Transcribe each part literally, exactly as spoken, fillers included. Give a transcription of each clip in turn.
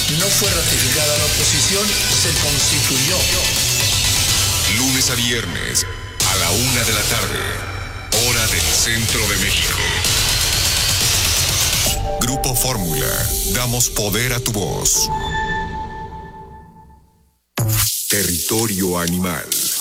No fue ratificada la oposición, se constituyó. Lunes a viernes, a la una de la tarde, hora del centro de México. Grupo Fórmula, damos poder a tu voz. Territorio animal.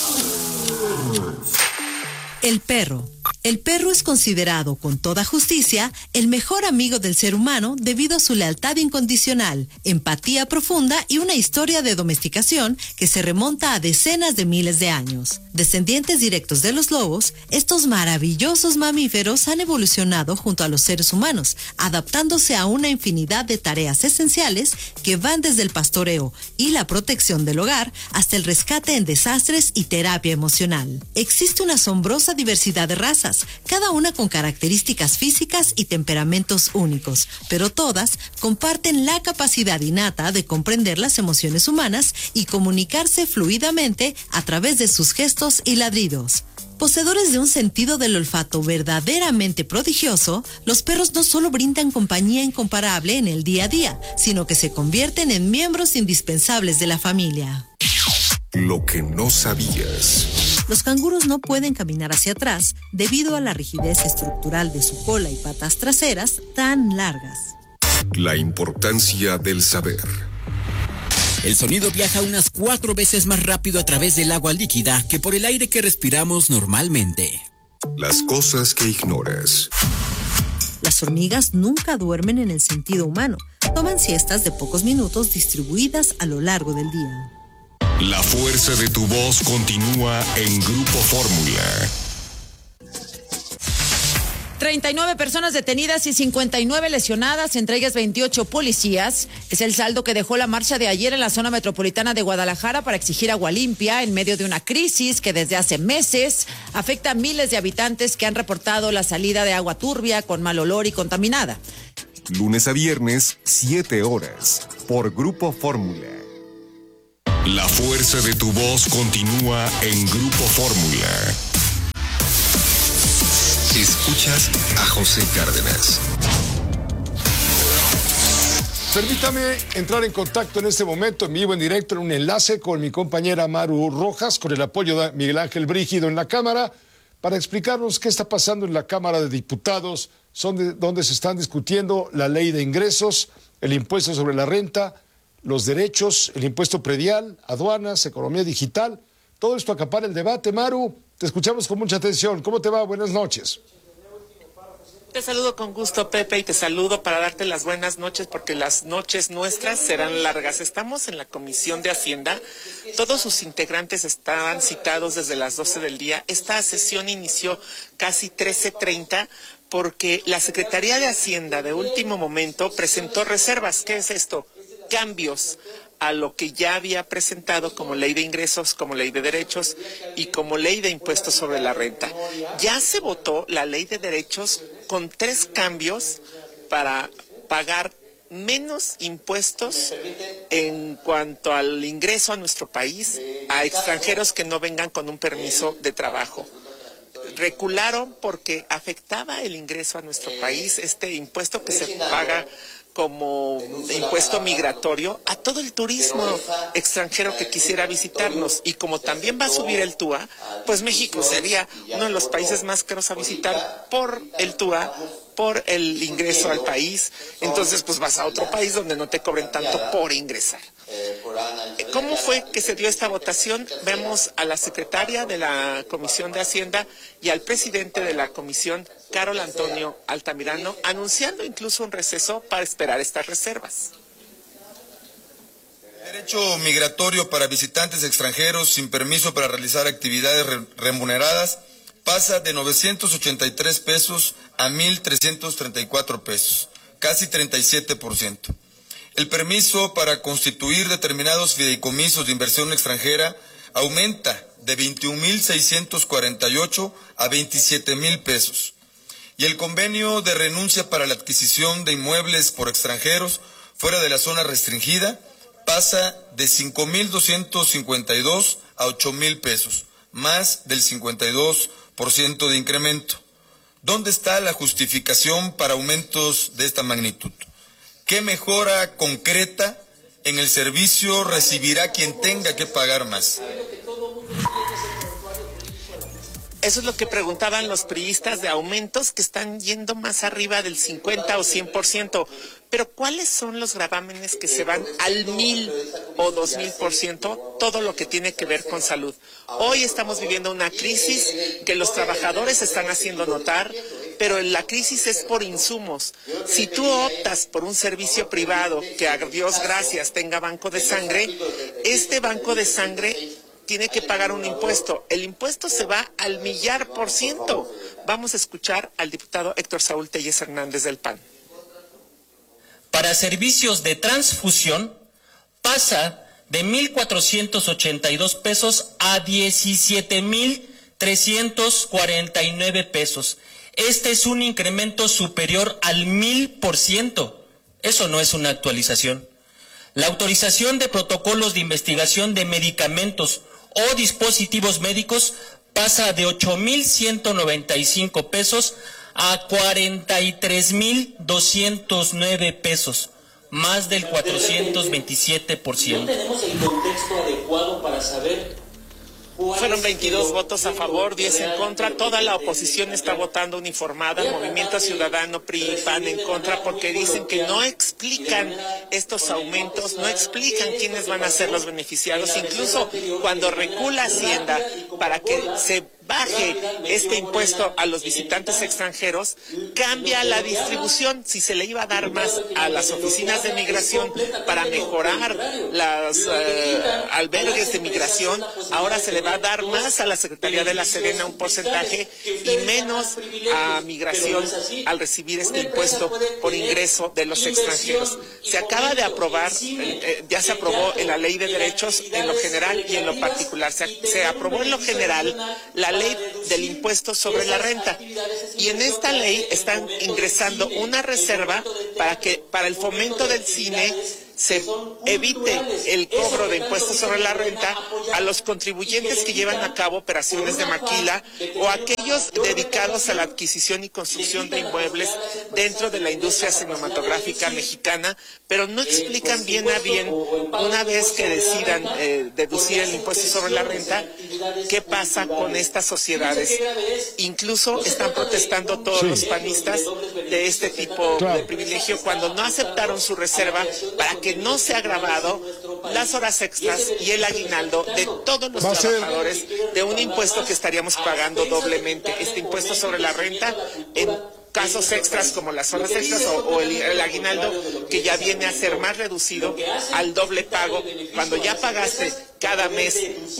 El perro. El perro es considerado, con toda justicia, el mejor amigo del ser humano debido a su lealtad incondicional, empatía profunda y una historia de domesticación que se remonta a decenas de miles de años. Descendientes directos de los lobos, estos maravillosos mamíferos han evolucionado junto a los seres humanos, adaptándose a una infinidad de tareas esenciales que van desde el pastoreo y la protección del hogar hasta el rescate en desastres y terapia emocional. Existe una asombrosa diversidad de razas, cada una con características físicas y temperamentos únicos, pero todas comparten la capacidad innata de comprender las emociones humanas y comunicarse fluidamente a través de sus gestos y ladridos. Poseedores de un sentido del olfato verdaderamente prodigioso, los perros no solo brindan compañía incomparable en el día a día, sino que se convierten en miembros indispensables de la familia. Lo que no sabías. Los canguros no pueden caminar hacia atrás debido a la rigidez estructural de su cola y patas traseras tan largas. La importancia del saber. El sonido viaja unas cuatro veces más rápido a través del agua líquida que por el aire que respiramos normalmente. Las cosas que ignoras. Las hormigas nunca duermen en el sentido humano. Toman siestas de pocos minutos distribuidas a lo largo del día. La fuerza de tu voz continúa en Grupo Fórmula. treinta y nueve personas detenidas y cincuenta y nueve lesionadas, entre ellas veintiocho policías. Es el saldo que dejó la marcha de ayer en la zona metropolitana de Guadalajara para exigir agua limpia en medio de una crisis que desde hace meses afecta a miles de habitantes que han reportado la salida de agua turbia, con mal olor y contaminada. Lunes a viernes, siete horas, por Grupo Fórmula. La fuerza de tu voz continúa en Grupo Fórmula. Escuchas a José Cárdenas. Permítame entrar en contacto en este momento, en vivo, en directo, en un enlace con mi compañera Maru Rojas, con el apoyo de Miguel Ángel Brígido en la Cámara, para explicarnos qué está pasando en la Cámara de Diputados, donde se están discutiendo la ley de ingresos, el impuesto sobre la renta, los derechos, el impuesto predial, aduanas, economía digital. Todo esto acapara el debate. Maru, te escuchamos con mucha atención. ¿Cómo te va? Buenas noches. Te saludo con gusto, Pepe, y te saludo para darte las buenas noches, porque las noches nuestras serán largas. Estamos en la Comisión de Hacienda. Todos sus integrantes estaban citados desde las doce del día. Esta sesión inició casi trece treinta. Porque la Secretaría de Hacienda de último momento presentó reservas. ¿Qué es esto? Cambios a lo que ya había presentado como ley de ingresos, como ley de derechos y como ley de impuestos sobre la renta. Ya se votó la ley de derechos con tres cambios para pagar menos impuestos en cuanto al ingreso a nuestro país a extranjeros que no vengan con un permiso de trabajo. Recularon porque afectaba el ingreso a nuestro país, este impuesto que se paga como impuesto migratorio a todo el turismo extranjero que quisiera visitarnos. Y como también va a subir el T U A, pues México sería uno de los países más caros a visitar por el T U A, por el ingreso al país. Entonces pues vas a otro país donde no te cobren tanto por ingresar. ¿Cómo fue que se dio esta votación? Vemos a la secretaria de la Comisión de Hacienda y al presidente de la Comisión, Carol Antonio Altamirano, anunciando incluso un receso para esperar estas reservas. El derecho migratorio para visitantes extranjeros sin permiso para realizar actividades re- remuneradas pasa de novecientos ochenta y tres pesos a mil trescientos treinta y cuatro pesos, casi treinta y siete por ciento. El permiso para constituir determinados fideicomisos de inversión extranjera aumenta de veintiún mil seiscientos cuarenta y ocho a veintisiete mil pesos. Y el convenio de renuncia para la adquisición de inmuebles por extranjeros fuera de la zona restringida pasa de cinco mil doscientos cincuenta y dos a ocho mil pesos, más del cincuenta y dos por ciento de incremento. ¿Dónde está la justificación para aumentos de esta magnitud? ¿Qué mejora concreta En el servicio recibirá quien tenga que pagar más. Eso es lo que preguntaban los priistas de aumentos que están yendo más arriba del cincuenta o cien por ciento. Pero ¿cuáles son los gravámenes que se van al mil o dos mil por ciento? Todo lo que tiene que ver con salud. Hoy estamos viviendo una crisis que los trabajadores están haciendo notar, pero la crisis es por insumos. Si tú optas por un servicio privado que a Dios gracias tenga banco de sangre, este banco de sangre tiene que pagar un impuesto. El impuesto se va al millar por ciento. Vamos a escuchar al diputado Héctor Saúl Telles Hernández del P A N. Para servicios de transfusión pasa de mil cuatrocientos ochenta y dos pesos a diecisiete mil trescientos cuarenta y nueve pesos. Este es un incremento superior al mil por ciento. Eso no es una actualización. La autorización de protocolos de investigación de medicamentos o dispositivos médicos pasa de ocho mil ciento noventa y cinco pesos a cuarenta y tres mil doscientos nueve pesos, más del cuatrocientos veintisiete por ciento. No tenemos el contexto adecuado para saber. Fueron veintidós votos a favor, diez en contra. Toda la oposición está votando uniformada. Movimiento Ciudadano, P R I y P A N en contra porque dicen que no explican estos aumentos, no explican quiénes van a ser los beneficiados. Incluso cuando recula Hacienda para que se baje este impuesto a los visitantes extranjeros, cambia la distribución. Si se le iba a dar más a las oficinas de migración para mejorar los eh, albergues de migración, ahora se le va a dar más a la Secretaría de la Serena, un porcentaje, y menos a migración al recibir este impuesto por ingreso de los extranjeros. Se acaba de aprobar, eh, ya se aprobó en la Ley de Derechos en lo general y en lo particular. Se, se aprobó en lo general la ley del impuesto sobre la renta, y en esta ley están ingresando una reserva para que para el fomento del cine se evite el cobro de impuestos sobre la renta a los contribuyentes que llevan a cabo operaciones de maquila o aquellos dedicados a la adquisición y construcción de inmuebles dentro de la industria cinematográfica mexicana, pero no explican bien a bien, una vez que decidan eh, deducir el impuesto sobre la renta, qué pasa con estas sociedades. Incluso están protestando todos sí. los panistas de este tipo claro. de privilegio cuando no aceptaron su reserva para que que no se ha grabado las horas extras y el aguinaldo de todos los trabajadores de un impuesto que estaríamos pagando doblemente. Este impuesto sobre la renta en casos extras como las horas extras o, o el, el aguinaldo, que ya viene a ser más reducido al doble pago cuando ya pagaste cada mes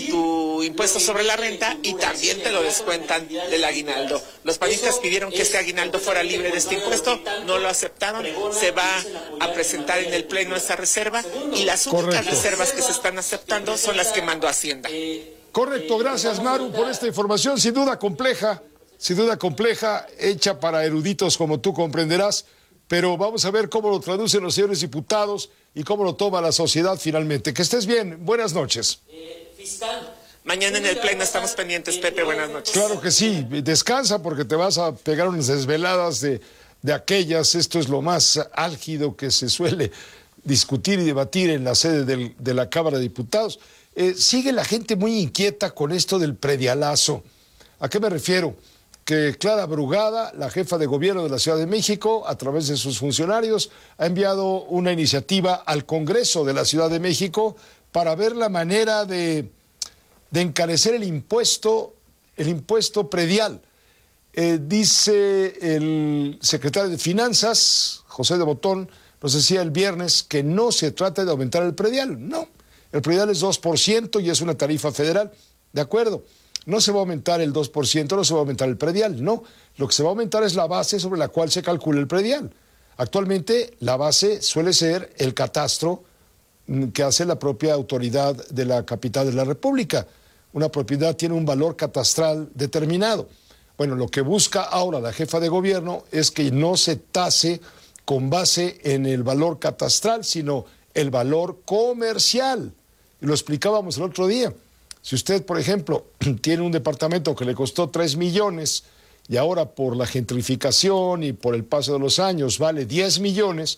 tu impuesto sobre la renta y también te lo descuentan del aguinaldo. Los panistas pidieron que este aguinaldo fuera libre de este impuesto, no lo aceptaron. Se va a presentar en el Pleno esta reserva y las únicas Correcto. reservas que se están aceptando son las que mandó Hacienda. Correcto, gracias Maru por esta información, sin duda compleja, sin duda compleja, hecha para eruditos como tú comprenderás, pero vamos a ver cómo lo traducen los señores diputados y cómo lo toma la sociedad finalmente. Que estés bien, buenas noches. Eh, fiscal. Mañana en el Pleno estamos pendientes, Pepe, buenas noches. Claro que sí, descansa porque te vas a pegar unas desveladas de, de aquellas. Esto es lo más álgido que se suele discutir y debatir en la sede del, de la Cámara de Diputados. Eh, sigue la gente muy inquieta con esto del predialazo. ¿A qué me refiero? Que Clara Brugada, la jefa de gobierno de la Ciudad de México, a través de sus funcionarios, ha enviado una iniciativa al Congreso de la Ciudad de México para ver la manera de, de encarecer el impuesto, el impuesto predial. Eh, dice el secretario de Finanzas, José de Botón, nos decía el viernes que no se trata de aumentar el predial, no. El predial es dos por ciento y es una tarifa federal, de acuerdo. No se va a aumentar el dos por ciento, no se va a aumentar el predial, no. Lo que se va a aumentar es la base sobre la cual se calcula el predial. Actualmente la base suele ser el catastro que hace la propia autoridad de la capital de la República. Una propiedad tiene un valor catastral determinado. Bueno, lo que busca ahora la jefa de gobierno es que no se tase con base en el valor catastral, sino el valor comercial. Y lo explicábamos el otro día. Si usted, por ejemplo, tiene un departamento que le costó tres millones y ahora por la gentrificación y por el paso de los años vale diez millones,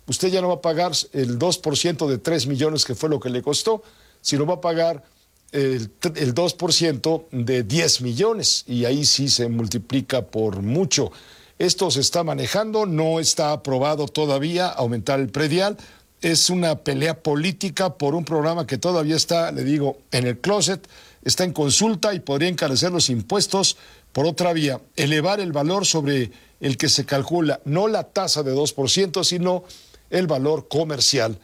usted ya no va a pagar el dos por ciento de tres millones que fue lo que le costó, sino va a pagar el, el dos por ciento de diez millones y ahí sí se multiplica por mucho. Esto se está manejando, no está aprobado todavía aumentar el predial. Es una pelea política por un programa que todavía está, le digo, en el closet, está en consulta y podría encarecer los impuestos por otra vía, elevar el valor sobre el que se calcula, no la tasa de dos por ciento, sino el valor comercial.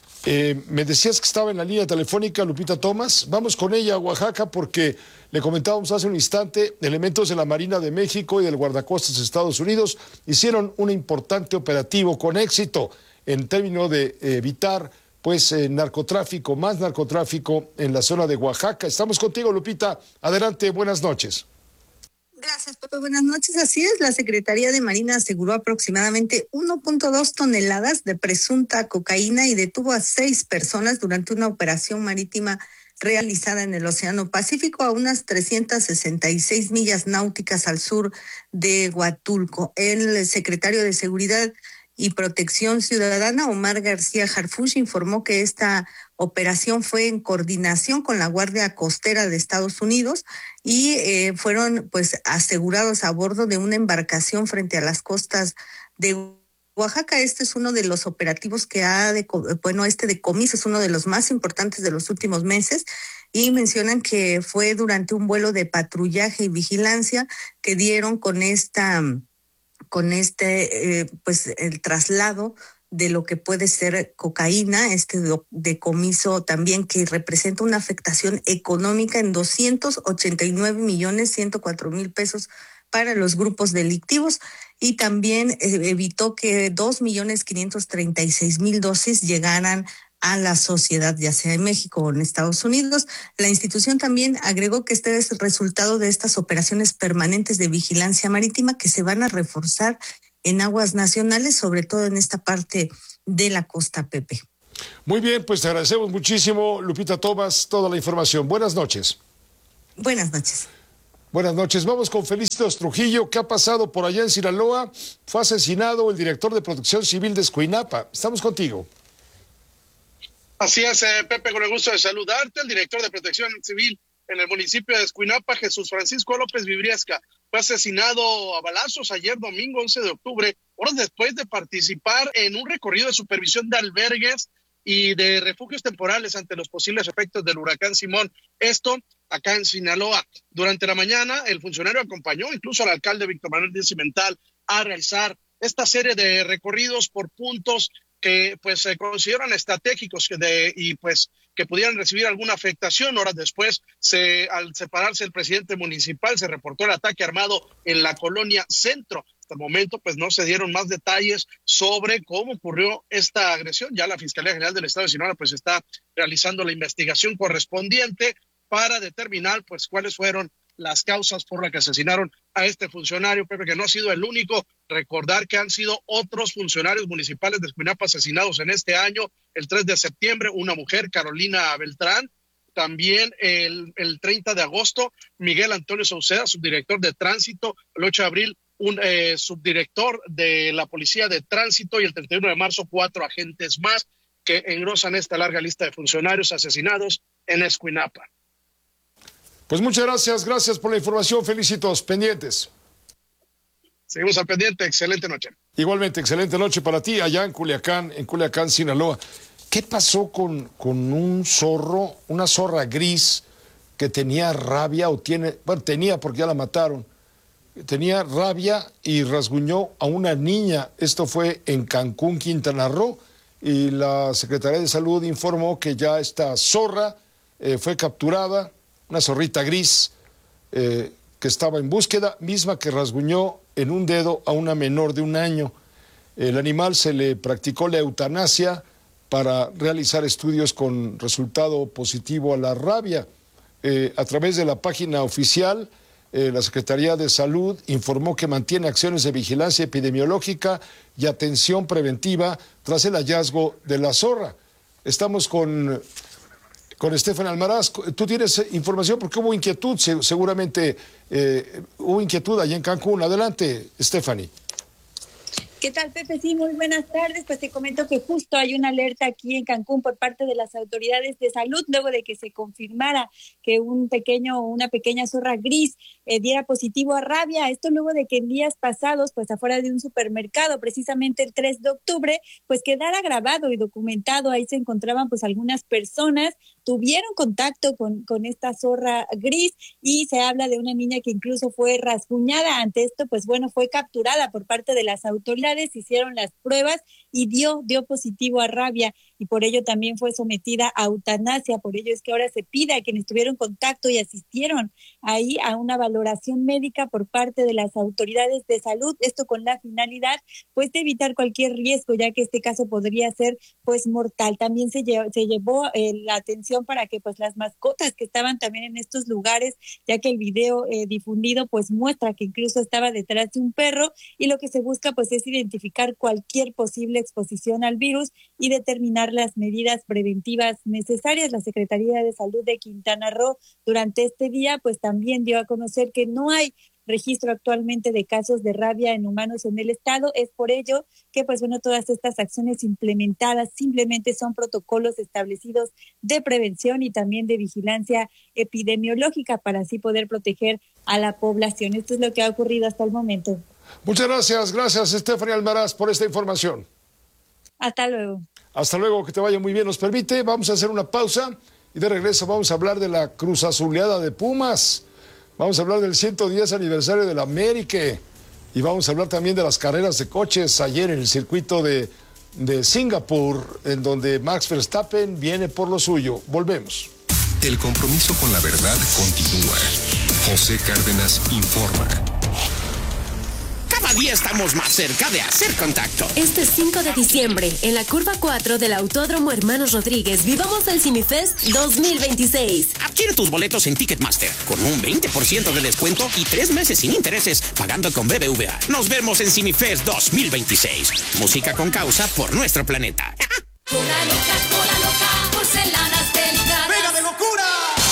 Eh, me decías que estaba en la línea telefónica Lupita Thomas. Vamos con ella a Oaxaca porque le comentábamos hace un instante, elementos de la Marina de México y del Guardacostas de Estados Unidos hicieron un importante operativo con éxito en términos de evitar pues eh, narcotráfico, más narcotráfico en la zona de Oaxaca. Estamos contigo, Lupita. Adelante, buenas noches. Gracias, Pepe. Buenas noches. Así es, la Secretaría de Marina aseguró aproximadamente uno punto dos toneladas de presunta cocaína y detuvo a seis personas durante una operación marítima realizada en el Océano Pacífico a unas trescientas sesenta y seis millas náuticas al sur de Huatulco. El secretario de Seguridad y Protección Ciudadana, Omar García Harfuch, informó que esta operación fue en coordinación con la Guardia Costera de Estados Unidos y eh, fueron pues asegurados a bordo de una embarcación frente a las costas de Oaxaca. Este es uno de los operativos que ha, de, bueno, este decomiso es uno de los más importantes de los últimos meses y mencionan que fue durante un vuelo de patrullaje y vigilancia que dieron con esta, con este, eh, pues el traslado de lo que puede ser cocaína, este decomiso también que representa una afectación económica en doscientos ochenta y nueve millones ciento cuatro mil pesos para los grupos delictivos y también eh, evitó que dos millones quinientos treinta y seis mil dosis llegaran a la sociedad, ya sea en México o en Estados Unidos. La institución también agregó que este es el resultado de estas operaciones permanentes de vigilancia marítima que se van a reforzar en aguas nacionales, sobre todo en esta parte de la costa, Pepe. Muy bien, pues te agradecemos muchísimo, Lupita Thomas, toda la información. Buenas noches. Buenas noches. Buenas noches. Vamos con Felicitos Trujillo. ¿Qué ha pasado por allá en Sinaloa? Fue asesinado el director de Protección Civil de Escuinapa. Estamos contigo. Así es, eh, Pepe, con el gusto de saludarte. El director de Protección Civil en el municipio de Escuinapa, Jesús Francisco López Vibriesca, fue asesinado a balazos ayer domingo once de octubre, horas después de participar en un recorrido de supervisión de albergues y de refugios temporales ante los posibles efectos del huracán Simón. Esto acá en Sinaloa. Durante la mañana, el funcionario acompañó incluso al alcalde Víctor Manuel Díaz Cimental a realizar esta serie de recorridos por puntos que pues se consideran estratégicos que de, y pues que pudieran recibir alguna afectación. Horas después, se, al separarse el presidente municipal, se reportó el ataque armado en la colonia Centro. Hasta el momento, pues no se dieron más detalles sobre cómo ocurrió esta agresión. Ya la Fiscalía General del Estado de Sinaloa pues está realizando la investigación correspondiente para determinar pues cuáles fueron las causas por las que asesinaron a este funcionario, Pepe, que no ha sido el único. Recordar que han sido otros funcionarios municipales de Escuinapa asesinados en este año. El tres de septiembre, una mujer, Carolina Beltrán. También el, el treinta de agosto, Miguel Antonio Sauceda, subdirector de tránsito. El ocho de abril, un eh, subdirector de la Policía de Tránsito. Y el treinta y uno de marzo, cuatro agentes más que engrosan esta larga lista de funcionarios asesinados en Escuinapa. Pues muchas gracias, gracias por la información, felicitos, pendientes. Seguimos al pendiente, excelente noche. Igualmente, excelente noche para ti, allá en Culiacán, en Culiacán, Sinaloa. ¿Qué pasó con, con un zorro, una zorra gris que tenía rabia o tiene, bueno, tenía porque ya la mataron, tenía rabia y rasguñó a una niña? Esto fue en Cancún, Quintana Roo, y la Secretaría de Salud informó que ya esta zorra eh, fue capturada, una zorrita gris eh, que estaba en búsqueda, misma que rasguñó en un dedo a una menor de un año. El animal se le practicó la eutanasia para realizar estudios con resultado positivo a la rabia. Eh, a través de la página oficial, eh, la Secretaría de Salud informó que mantiene acciones de vigilancia epidemiológica y atención preventiva tras el hallazgo de la zorra. Estamos con... Con Estefan Almaraz. Tú tienes información porque hubo inquietud, seguramente eh, hubo inquietud allá en Cancún. Adelante, Stephanie. ¿Qué tal, Pepe? Sí, muy buenas tardes. Pues te comento que justo hay una alerta aquí en Cancún por parte de las autoridades de salud luego de que se confirmara que un pequeño o una pequeña zorra gris eh, diera positivo a rabia. Esto luego de que en días pasados, pues afuera de un supermercado, precisamente el tres de octubre, pues quedara grabado y documentado. Ahí se encontraban pues algunas personas, tuvieron contacto con, con esta zorra gris y se habla de una niña que incluso fue rasguñada. Ante esto, pues bueno, fue capturada por parte de las autoridades, hicieron las pruebas y dio, dio positivo a rabia y por ello también fue sometida a eutanasia. Por ello es que ahora se pide a quienes tuvieron contacto y asistieron ahí a una valoración médica por parte de las autoridades de salud, esto con la finalidad pues de evitar cualquier riesgo, ya que este caso podría ser pues mortal. También se llevó, se llevó eh, la atención para que pues las mascotas que estaban también en estos lugares, ya que el video eh, difundido pues muestra que incluso estaba detrás de un perro y lo que se busca pues es identificar cualquier posible exposición al virus y determinar las medidas preventivas necesarias. La Secretaría de Salud de Quintana Roo durante este día pues también dio a conocer que no hay registro actualmente de casos de rabia en humanos en el estado. Es por ello que pues bueno, todas estas acciones implementadas simplemente son protocolos establecidos de prevención y también de vigilancia epidemiológica para así poder proteger a la población. Esto es lo que ha ocurrido hasta el momento. Muchas gracias, gracias Stephanie Almaraz por esta información. Hasta luego. Hasta luego, que te vaya muy bien. Nos permite, vamos a hacer una pausa y de regreso vamos a hablar de la Cruz Azuleada de Pumas. Vamos a hablar del ciento diez aniversario de la América y vamos a hablar también de las carreras de coches ayer en el circuito de, de Singapur, en donde Max Verstappen viene por lo suyo. Volvemos. El compromiso con la verdad continúa. José Cárdenas informa. Cada día estamos más cerca de hacer contacto. Este cinco de diciembre, en la curva cuatro del Autódromo Hermanos Rodríguez, vivamos el CineFest dos mil veintiséis. Adquiere tus boletos en Ticketmaster con un veinte por ciento de descuento y tres meses sin intereses pagando con B B V A. Nos vemos en CineFest dos mil veintiséis. Música con causa por nuestro planeta. Cola loca, cola loca, porcelanas delicadas. ¡Pega de locura!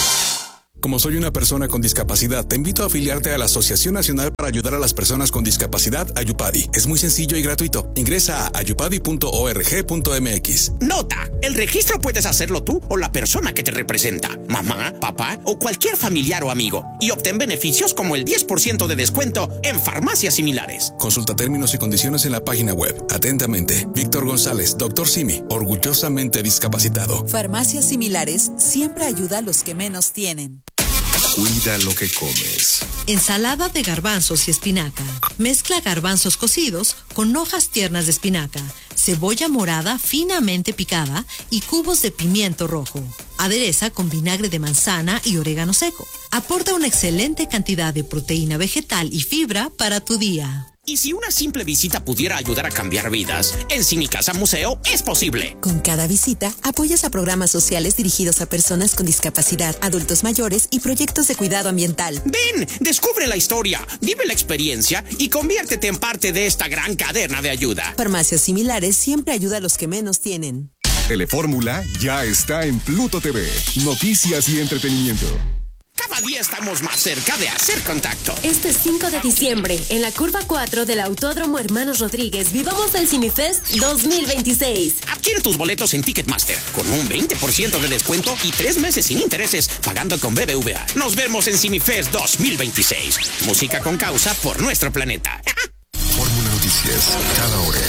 Como soy una persona con discapacidad, te invito a afiliarte a la Asociación Nacional para Ayudar a las Personas con Discapacidad, Ayupadi. Es muy sencillo y gratuito. Ingresa a ayupadi punto org punto mx. Nota, el registro puedes hacerlo tú o la persona que te representa, mamá, papá o cualquier familiar o amigo, y obtén beneficios como el diez por ciento de descuento en farmacias similares. Consulta términos y condiciones en la página web. Atentamente, Víctor González, doctor Simi, orgullosamente discapacitado. Farmacias similares siempre ayuda a los que menos tienen. Cuida lo que comes. Ensalada de garbanzos y espinaca. Mezcla garbanzos cocidos con hojas tiernas de espinaca, cebolla morada finamente picada y cubos de pimiento rojo. Adereza con vinagre de manzana y orégano seco. Aporta una excelente cantidad de proteína vegetal y fibra para tu día. Y si una simple visita pudiera ayudar a cambiar vidas, en Cinicasa Museo es posible. Con cada visita, apoyas a programas sociales dirigidos a personas con discapacidad, adultos mayores y proyectos de cuidado ambiental. Ven, descubre la historia, vive la experiencia y conviértete en parte de esta gran cadena de ayuda. Farmacias similares siempre ayuda a los que menos tienen. Telefórmula ya está en Pluto T V. Noticias y entretenimiento. Cada día estamos más cerca de hacer contacto. Este cinco de diciembre, en la curva cuatro del Autódromo Hermanos Rodríguez, vivamos el CineFest dos mil veintiséis. Adquiere tus boletos en Ticketmaster con un veinte por ciento de descuento y tres meses sin intereses pagando con B B V A. Nos vemos en CineFest dos mil veintiséis. Música con causa por nuestro planeta. Fórmula Noticias, cada hora.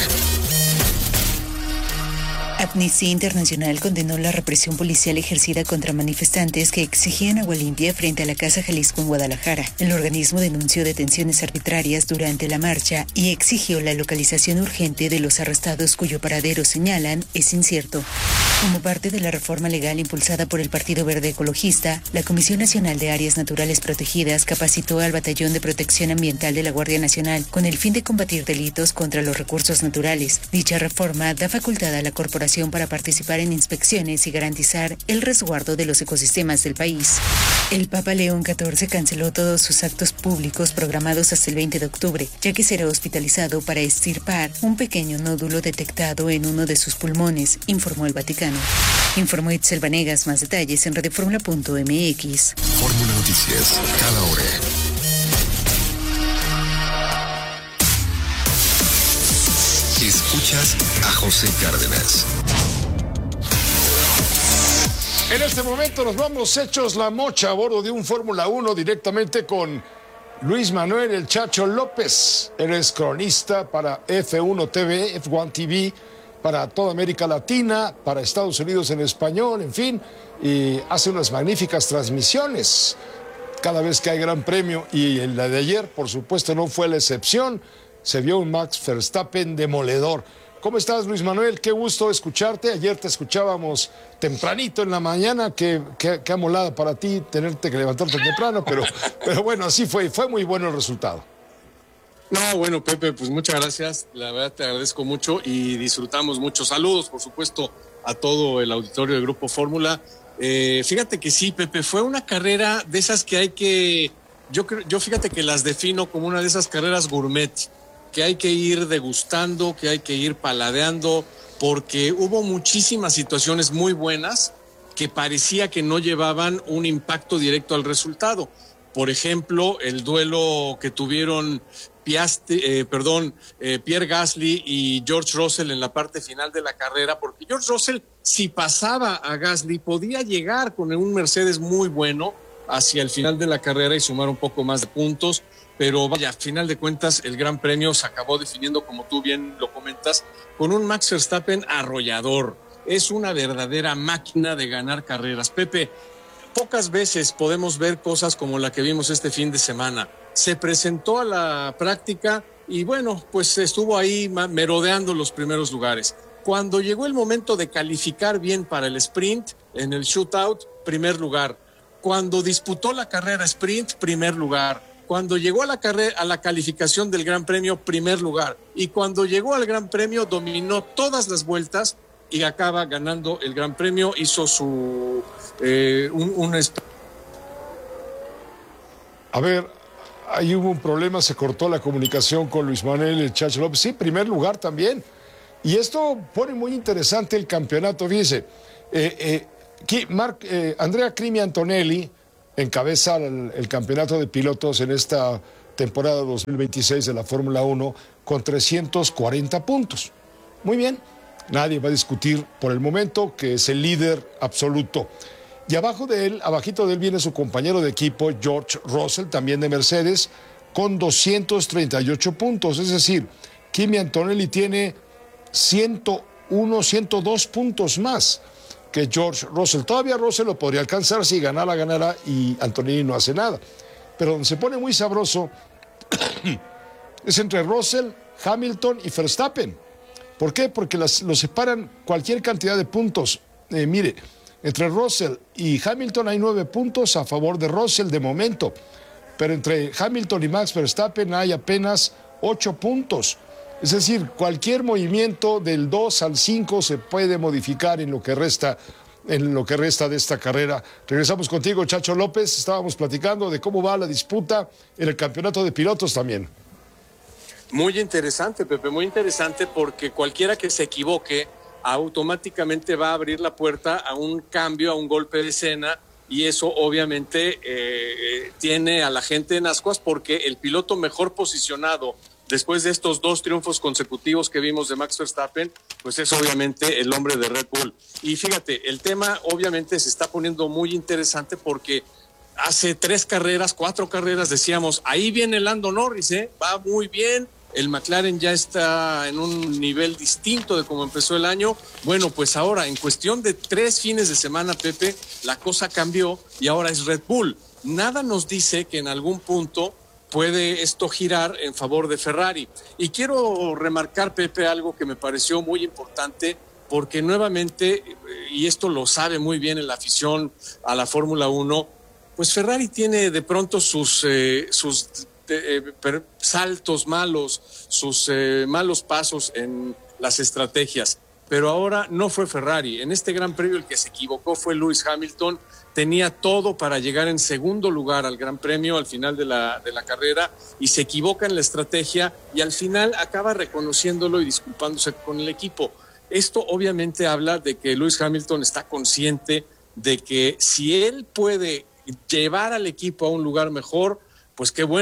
Amnistía Internacional condenó la represión policial ejercida contra manifestantes que exigían agua limpia frente a la Casa Jalisco en Guadalajara. El organismo denunció detenciones arbitrarias durante la marcha y exigió la localización urgente de los arrestados cuyo paradero, señalan, es incierto. Como parte de la reforma legal impulsada por el Partido Verde Ecologista, la Comisión Nacional de Áreas Naturales Protegidas capacitó al Batallón de Protección Ambiental de la Guardia Nacional con el fin de combatir delitos contra los recursos naturales. Dicha reforma da facultad a la corporación para participar en inspecciones y garantizar el resguardo de los ecosistemas del país. El Papa León catorce canceló todos sus actos públicos programados hasta el veinte de octubre, ya que será hospitalizado para extirpar un pequeño nódulo detectado en uno de sus pulmones, informó el Vaticano. Informó Itzel Vanegas. Más detalles en radioformula punto m x. Fórmula Noticias, cada hora. Escuchas a José Cárdenas. En este momento nos vamos hechos la mocha a bordo de un Fórmula uno directamente con Luis Manuel El Chacho López. Eres cronista para F uno T V, F uno T V, para toda América Latina, para Estados Unidos en español, en fin, y hace unas magníficas transmisiones cada vez que hay gran premio, y en la de ayer, por supuesto, no fue la excepción. Se vio un Max Verstappen demoledor. ¿Cómo estás, Luis Manuel? Qué gusto escucharte. Ayer te escuchábamos tempranito en la mañana. Qué, qué, qué amolada para ti tenerte que levantarte temprano, pero, pero bueno, así fue. Fue muy bueno el resultado. No, bueno, Pepe, pues muchas gracias. La verdad te agradezco mucho y disfrutamos mucho. Saludos, por supuesto, a todo el auditorio del Grupo Fórmula. Eh, fíjate que sí, Pepe, fue una carrera de esas que hay que... Yo, yo fíjate que las defino como una de esas carreras gourmet, que hay que ir degustando, que hay que ir paladeando, porque hubo muchísimas situaciones muy buenas que parecía que no llevaban un impacto directo al resultado. Por ejemplo, el duelo que tuvieron Piastri, eh, perdón, eh, Pierre Gasly y George Russell en la parte final de la carrera, porque George Russell, si pasaba a Gasly, podía llegar con un Mercedes muy bueno hacia el final de la carrera y sumar un poco más de puntos. Pero vaya, a final de cuentas, el Gran Premio se acabó definiendo, como tú bien lo comentas, con un Max Verstappen arrollador. Es una verdadera máquina de ganar carreras. Pepe, pocas veces podemos ver cosas como la que vimos este fin de semana. Se presentó a la práctica y bueno, pues estuvo ahí merodeando los primeros lugares. Cuando llegó el momento de calificar bien para el sprint, en el shootout, primer lugar. Cuando disputó la carrera sprint, primer lugar. Cuando llegó a la carrera, a la calificación del Gran Premio, primer lugar. Y cuando llegó al Gran Premio, dominó todas las vueltas y acaba ganando el Gran Premio. Hizo su... Eh, un, un... A ver, ahí hubo un problema, se cortó la comunicación con Luis Manuel El Chacho López. Sí, primer lugar también. Y esto pone muy interesante el campeonato. Fíjese, eh, eh, Mark, eh, Andrea Crimi Antonelli encabeza el, el campeonato de pilotos en esta temporada dos mil veintiséis de la Fórmula uno con trescientos cuarenta puntos. Muy bien, nadie va a discutir por el momento que es el líder absoluto. Y abajo de él, abajito de él viene su compañero de equipo, George Russell, también de Mercedes, con doscientos treinta y ocho puntos. Es decir, Kimi Antonelli tiene ciento uno, ciento dos puntos más que George Russell. Todavía Russell lo podría alcanzar si ganara, ganara y Antonelli no hace nada. Pero donde se pone muy sabroso es entre Russell, Hamilton y Verstappen. ¿Por qué? Porque las, los separan cualquier cantidad de puntos. Eh, mire, entre Russell y Hamilton hay nueve puntos a favor de Russell de momento. Pero entre Hamilton y Max Verstappen hay apenas ocho puntos. Es decir, cualquier movimiento del dos al cinco se puede modificar en lo que resta, en lo que resta de esta carrera. Regresamos contigo, Chacho López. Estábamos platicando de cómo va la disputa en el campeonato de pilotos también. Muy interesante, Pepe, muy interesante, porque cualquiera que se equivoque automáticamente va a abrir la puerta a un cambio, a un golpe de escena, y eso obviamente eh, tiene a la gente en ascuas, porque el piloto mejor posicionado después de estos dos triunfos consecutivos que vimos de Max Verstappen, pues es obviamente el hombre de Red Bull. Y fíjate, el tema obviamente se está poniendo muy interesante, porque hace tres carreras, cuatro carreras decíamos, ahí viene Lando Norris, ¿eh? Va muy bien, el McLaren ya está en un nivel distinto de cómo empezó el año. Bueno, pues ahora en cuestión de tres fines de semana, Pepe, la cosa cambió y ahora es Red Bull. Nada nos dice que en algún punto puede esto girar en favor de Ferrari. Y quiero remarcar, Pepe, algo que me pareció muy importante, porque nuevamente, y esto lo sabe muy bien en la afición a la Fórmula uno, pues Ferrari tiene de pronto sus, eh, sus eh, saltos malos, sus eh, malos pasos en las estrategias. Pero ahora no fue Ferrari. En este Gran Premio el que se equivocó fue Lewis Hamilton. Tenía todo para llegar en segundo lugar al Gran Premio al final de la, de la carrera, y se equivoca en la estrategia y al final acaba reconociéndolo y disculpándose con el equipo. Esto obviamente habla de que Lewis Hamilton está consciente de que si él puede llevar al equipo a un lugar mejor, pues qué bueno.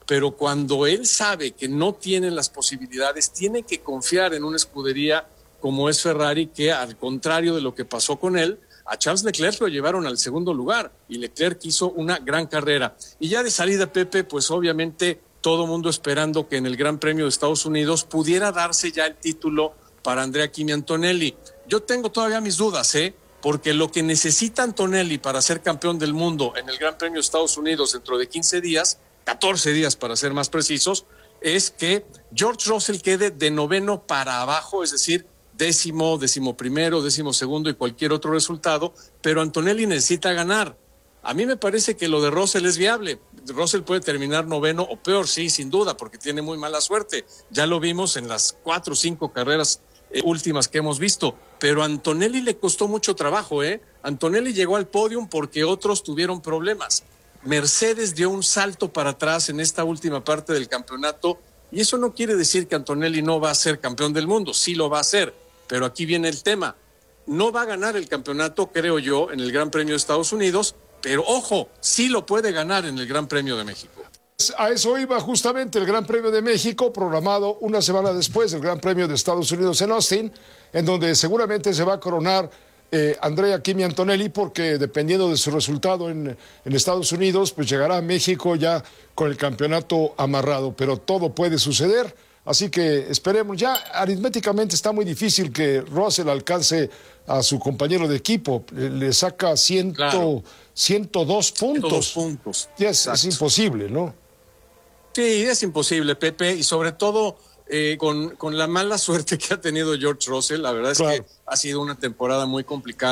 pero cuando él sabe que no tiene las posibilidades, tiene que confiar en una escudería como es Ferrari, que al contrario de lo que pasó con él, a Charles Leclerc lo llevaron al segundo lugar y Leclerc hizo una gran carrera. Y ya de salida, Pepe, pues obviamente todo mundo esperando que en el Gran Premio de Estados Unidos pudiera darse ya el título para Andrea Kimi Antonelli. Yo tengo todavía mis dudas, ¿eh? Porque lo que necesita Antonelli para ser campeón del mundo en el Gran Premio de Estados Unidos dentro de quince días, catorce días para ser más precisos, es que George Russell quede de noveno para abajo, es decir, décimo, décimo primero, décimo segundo y cualquier otro resultado, pero Antonelli necesita ganar. A mí me parece que lo de Russell es viable. Russell puede terminar noveno o peor, sí, sin duda, porque tiene muy mala suerte. Ya lo vimos en las cuatro o cinco carreras eh, últimas que hemos visto, pero a Antonelli le costó mucho trabajo, ¿eh? Antonelli llegó al podium porque otros tuvieron problemas. Mercedes dio un salto para atrás en esta última parte del campeonato y eso no quiere decir que Antonelli no va a ser campeón del mundo, sí lo va a hacer, pero aquí viene el tema. No va a ganar el campeonato, creo yo, en el Gran Premio de Estados Unidos, pero ojo, sí lo puede ganar en el Gran Premio de México. A eso iba justamente el Gran Premio de México, programado una semana después del Gran Premio de Estados Unidos en Austin, en donde seguramente se va a coronar eh, Andrea Kimi Antonelli, porque dependiendo de su resultado en, en Estados Unidos, pues llegará a México ya con el campeonato amarrado, pero todo puede suceder. Así que esperemos, ya aritméticamente está muy difícil que Russell alcance a su compañero de equipo, le saca cien, claro. ciento dos puntos. ciento dos puntos. Ya es, es imposible, ¿no? Sí, es imposible, Pepe, y sobre todo eh, con, con la mala suerte que ha tenido George Russell, la verdad es claro. que ha sido una temporada muy complicada.